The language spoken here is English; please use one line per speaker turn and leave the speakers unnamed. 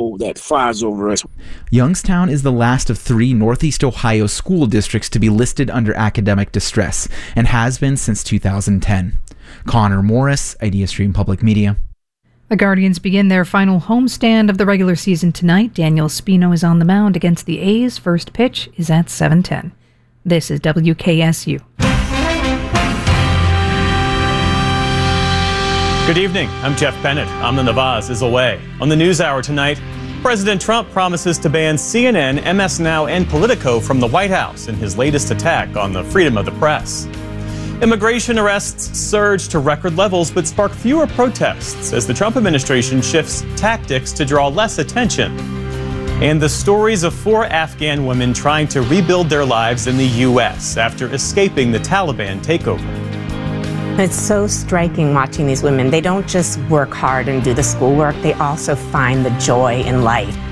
UFO that flies over us.
Youngstown is the last of 3 Northeast Ohio school districts to be listed under academic distress and has been since 2010. Connor Morris, IdeaStream Public Media.
The Guardians begin their final homestand of the regular season tonight. Daniel Spino is on the mound against the A's. First pitch is at 7:10. This is WKSU.
Good evening. I'm Jeff Bennett. Amna Nawaz is away. On the NewsHour tonight, President Trump promises to ban CNN, MS Now, and Politico from the White House in his latest attack on the freedom of the press. Immigration arrests surge to record levels but spark fewer protests as the Trump administration shifts tactics to draw less attention. And the stories of 4 Afghan women trying to rebuild their lives in the U.S. after escaping the Taliban takeover.
It's so striking watching these women. They don't just work hard and do the schoolwork, they also find the joy in life.